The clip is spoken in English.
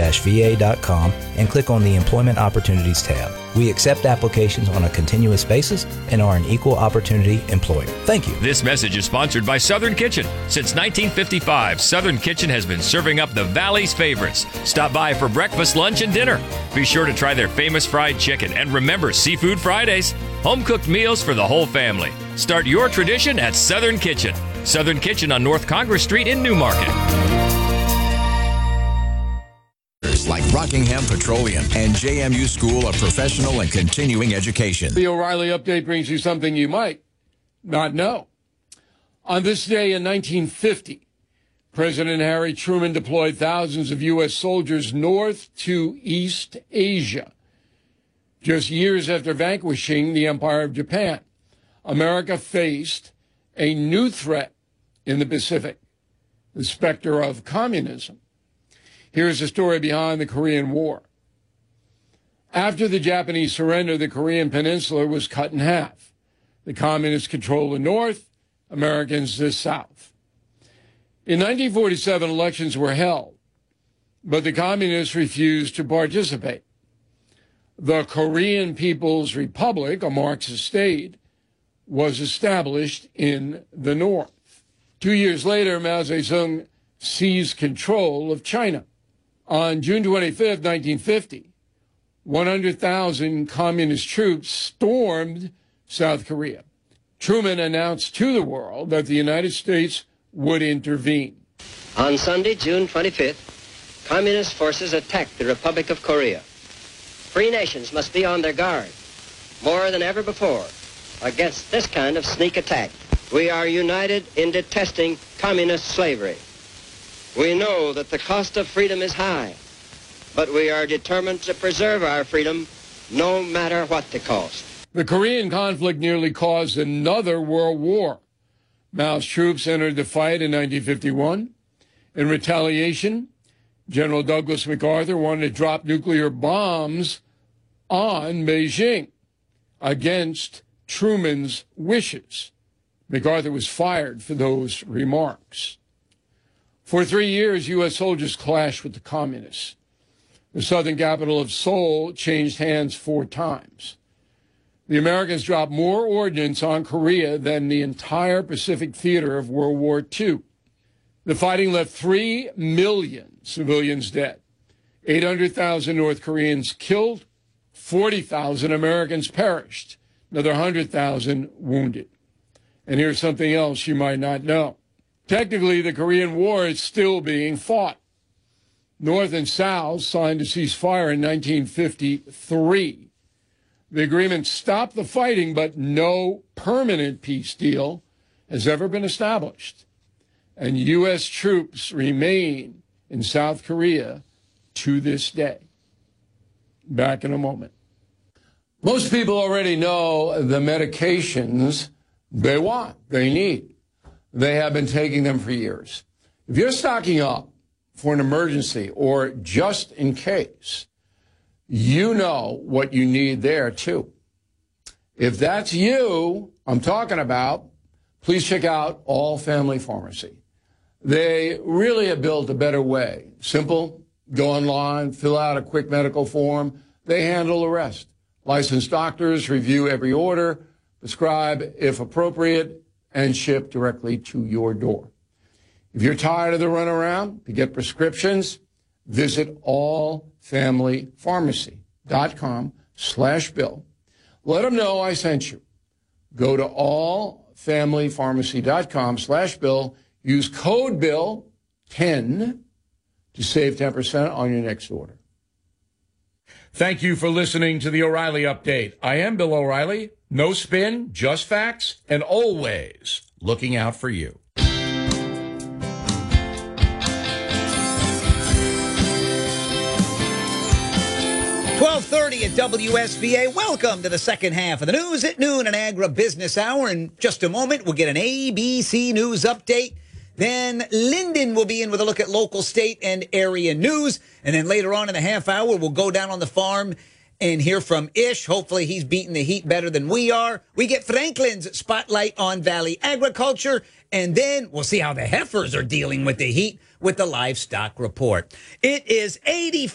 va.va.va.va.va and click on the Employment Opportunities tab. We accept applications on a continuous basis and are an equal opportunity employer. Thank you. This message is sponsored by Southern Kitchen. Since 1955, Southern Kitchen has been serving up the Valley's favorites. Stop by for breakfast, lunch, and dinner. Be sure to try their famous fried chicken, and remember Seafood Fridays. Home-cooked meals for the whole family. Start your tradition at Southern Kitchen. Southern Kitchen on North Congress Street in Newmarket. Like Rockingham Petroleum and JMU School of Professional and Continuing Education. The O'Reilly Update brings you something you might not know. On this day in 1950, President Harry Truman deployed thousands of U.S. soldiers north to East Asia. Just years after vanquishing the Empire of Japan, America faced a new threat in the Pacific, the specter of communism. Here's the story behind the Korean War. After the Japanese surrender, the Korean peninsula was cut in half. The communists controlled the north, Americans the south. In 1947, elections were held, but the communists refused to participate. The Korean People's Republic, a Marxist state, was established in the north. 2 years later, Mao Zedong seized control of China. On June 25, 1950, 100,000 communist troops stormed South Korea. Truman announced to the world that the United States would intervene. On Sunday, June 25th, communist forces attacked the Republic of Korea. Free nations must be on their guard, more than ever before, against this kind of sneak attack. We are united in detesting communist slavery. We know that the cost of freedom is high, but we are determined to preserve our freedom no matter what the cost. The Korean conflict nearly caused another world war. Mao's troops entered the fight in 1951. In retaliation, General Douglas MacArthur wanted to drop nuclear bombs on Beijing against Truman's wishes. MacArthur was fired for those remarks. For 3 years, U.S. soldiers clashed with the communists. The southern capital of Seoul changed hands 4 times. The Americans dropped more ordnance on Korea than the entire Pacific theater of World War II. The fighting left 3 million civilians dead, 800,000 North Koreans killed, 40,000 Americans perished, another 100,000 wounded. And here's something else you might not know. Technically, the Korean War is still being fought. North and South signed a ceasefire in 1953. The agreement stopped the fighting, but no permanent peace deal has ever been established. And U.S. troops remain in South Korea to this day. Back in a moment. Most people already know the medications they want, they need. They have been taking them for years. If you're stocking up for an emergency or just in case, you know what you need there, too. If that's you I'm talking about, please check out All Family Pharmacy. They really have built a better way. Simple, go online, fill out a quick medical form. They handle the rest. Licensed doctors review every order, prescribe if appropriate, and ship directly to your door. If you're tired of the runaround to get prescriptions, visit allfamilypharmacy.com/Bill. Let them know I sent you. Go to allfamilypharmacy.com/Bill. Use code BILL10 to save 10% on your next order. Thank you for listening to the O'Reilly Update. I am Bill O'Reilly. No spin, just facts, and always looking out for you. 12:30 at WSVA. Welcome to the second half of the News at Noon, an agribusiness hour. In just a moment, we'll get an ABC News update. Then Lyndon will be in with a look at local, state, and area news. And then later on in the half hour, we'll go down on the farm and hear from Ish. Hopefully he's beating the heat better than we are. We get Franklin's spotlight on Valley agriculture. And then we'll see how the heifers are dealing with the heat with the livestock report. It is 85.